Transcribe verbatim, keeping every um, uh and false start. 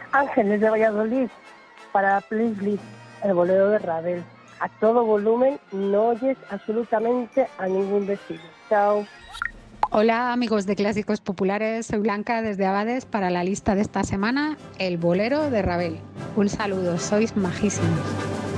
Ángeles de Valladolid, para Please Leave, el bolero de Ravel. A todo volumen, no oyes absolutamente a ningún vecino. Chao. Hola amigos de Clásicos Populares, soy Blanca desde Abades para la lista de esta semana, el bolero de Ravel. Un saludo, sois majísimos.